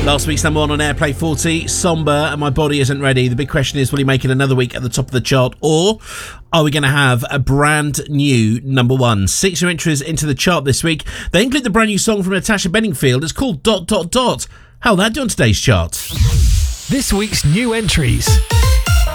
Last week's number one on Airplay 40, Somber and My Body Isn't Ready. The big question is, will he make it another week at the top of the chart, or are we going to have a brand new number one? 6 new entries into the chart this week. They include the brand new song from Natasha Bedingfield. It's called Dot Dot Dot. How'll that do on today's chart? This week's new entries.